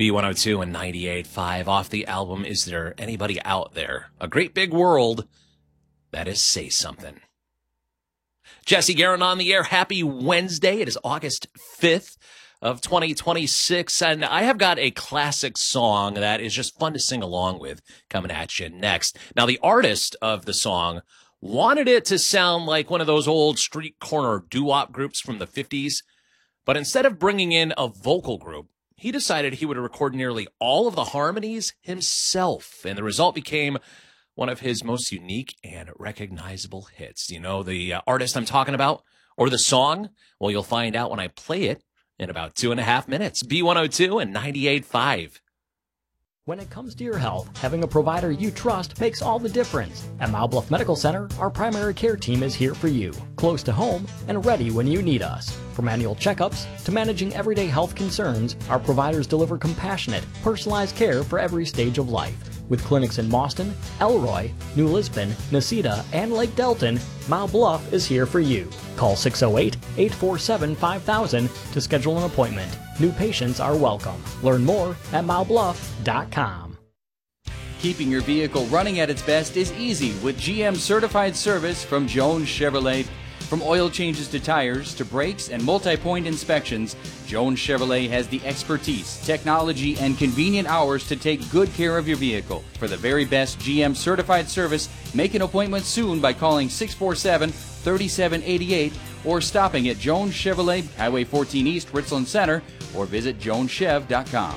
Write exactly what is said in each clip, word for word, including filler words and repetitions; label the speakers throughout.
Speaker 1: B one oh two and ninety-eight point five off the album Is There Anybody Out There? A Great Big World. That is Say Something. Jesse Guerin on the air. Happy Wednesday. It is August fifth of twenty twenty-six, and I have got a classic song that is just fun to sing along with coming at you next. Now, the artist of the song wanted it to sound like one of those old street corner doo-wop groups from the fifties, but instead of bringing in a vocal group, he decided he would record nearly all of the harmonies himself, and the result became one of his most unique and recognizable hits. You know the uh, artist I'm talking about, or the song? Well, you'll find out when I play it in about two and a half minutes. B one oh two and ninety-eight point five.
Speaker 2: When it comes to your health, having a provider you trust makes all the difference. At Mile Bluff Medical Center, our primary care team is here for you, close to home and ready when you need us. From annual checkups to managing everyday health concerns, our providers deliver compassionate, personalized care for every stage of life. With clinics in Mauston, Elroy, New Lisbon, Nacita, and Lake Delton, Mile Bluff is here for you. Call six oh eight, eight four seven, five thousand to schedule an appointment. New patients are welcome. Learn more at mile bluff dot com.
Speaker 3: Keeping your vehicle running at its best is easy with G M certified service from Jones Chevrolet. From oil changes to tires to brakes and multi-point inspections, Jones Chevrolet has the expertise, technology, and convenient hours to take good care of your vehicle. For the very best G M certified service, make an appointment soon by calling six four seven, three seven eight eight or stopping at Jones Chevrolet, Highway fourteen East, Richland Center, or visit jones chev dot com.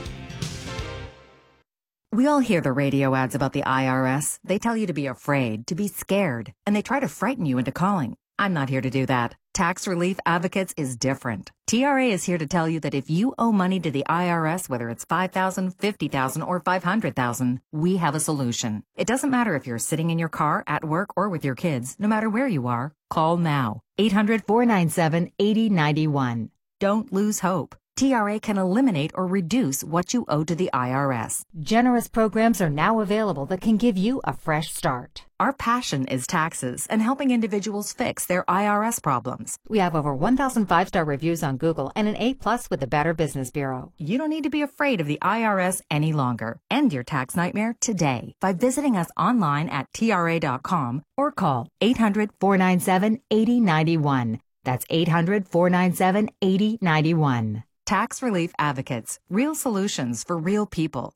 Speaker 4: We all hear the radio ads about the I R S. They tell you to be afraid, to be scared, and they try to frighten you into calling. I'm not here to do that. Tax Relief Advocates is different. T R A is here to tell you that if you owe money to the I R S, whether it's five thousand dollars, fifty thousand dollars, or five hundred thousand dollars, we have a solution. It doesn't matter if you're sitting in your car, at work, or with your kids. No matter where you are, call now. eight hundred, four nine seven, eight oh nine one. Don't lose hope. T R A can eliminate or reduce what you owe to the I R S.
Speaker 5: Generous programs are now available that can give you a fresh start.
Speaker 4: Our passion is taxes and helping individuals fix their I R S problems.
Speaker 5: We have over one thousand five-star reviews on Google and an A plus with the Better Business Bureau.
Speaker 4: You don't need to be afraid of the I R S any longer. End your tax nightmare today by visiting us online at T R A dot com or call eight hundred, four nine seven, eight oh nine one. That's eight hundred, four nine seven, eight oh nine one. Tax Relief Advocates. Real solutions for real people.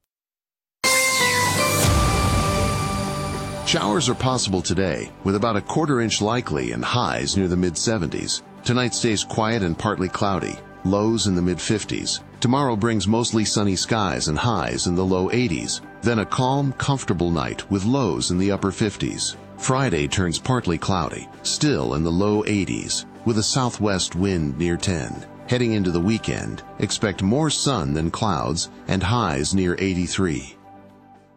Speaker 6: Showers are possible today, with about a quarter inch likely and highs near the mid seventies. Tonight stays quiet and partly cloudy, lows in the mid fifties. Tomorrow brings mostly sunny skies and highs in the low eighties. Then a calm, comfortable night with lows in the upper fifties. Friday turns partly cloudy, still in the low eighties, with a southwest wind near ten. Heading into the weekend, expect more sun than clouds and highs near eighty-three.